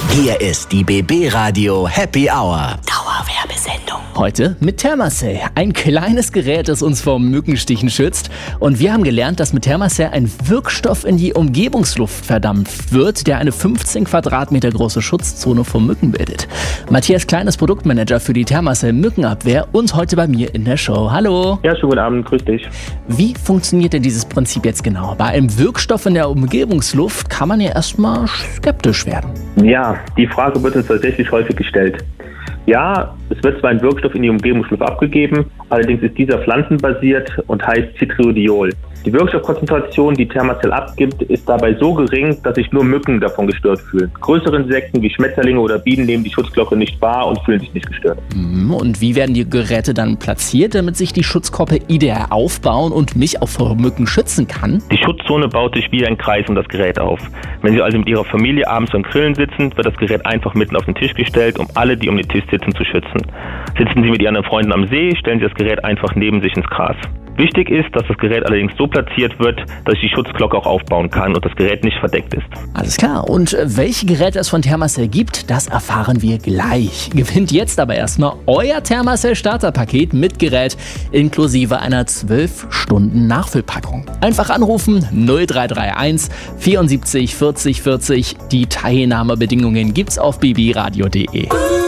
Hier ist die BB Radio Happy Hour. Dauerwerbesendung. Heute mit Thermacell. Ein kleines Gerät, das uns vor Mückenstichen schützt. Und wir haben gelernt, dass mit Thermacell ein Wirkstoff in die Umgebungsluft verdampft wird, der eine 15 Quadratmeter große Schutzzone vor Mücken bildet. Matthias Klein ist Produktmanager für die Thermacell Mückenabwehr und heute bei mir in der Show. Hallo. Ja, schönen guten Abend, grüß dich. Wie funktioniert denn dieses Prinzip jetzt genau? Bei einem Wirkstoff in der Umgebungsluft kann man ja erstmal skeptisch werden. Ja, die Frage wird uns tatsächlich häufig gestellt. Ja, es wird zwar ein Wirkstoff in die Umgebungsluft abgegeben, allerdings ist dieser pflanzenbasiert und heißt Citriodiol. Die Wirkstoffkonzentration, die Thermacell abgibt, ist dabei so gering, dass sich nur Mücken davon gestört fühlen. Größere Insekten wie Schmetterlinge oder Bienen nehmen die Schutzglocke nicht wahr und fühlen sich nicht gestört. Und wie werden die Geräte dann platziert, damit sich die Schutzkoppe ideal aufbauen und mich auch vor Mücken schützen kann? Die Schutzzone baut sich wie ein Kreis um das Gerät auf. Wenn Sie also mit Ihrer Familie abends beim Grillen sitzen, wird das Gerät einfach mitten auf den Tisch gestellt, um alle, die um den Tisch sitzen, zu schützen. Sitzen Sie mit Ihren Freunden am See, stellen Sie das Gerät einfach neben sich ins Gras. Wichtig ist, dass das Gerät allerdings so platziert wird, dass ich die Schutzglocke auch aufbauen kann und das Gerät nicht verdeckt ist. Alles klar. Und welche Geräte es von Thermacell gibt, das erfahren wir gleich. Gewinnt jetzt aber erstmal euer Thermacell Starterpaket mit Gerät inklusive einer 12-Stunden-Nachfüllpackung. Einfach anrufen 0331 74 40 40. Die Teilnahmebedingungen gibt's auf bbradio.de.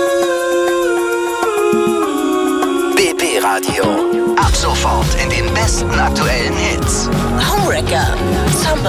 BB Radio. Ab sofort in den besten aktuellen Hits. Homewrecker, Summer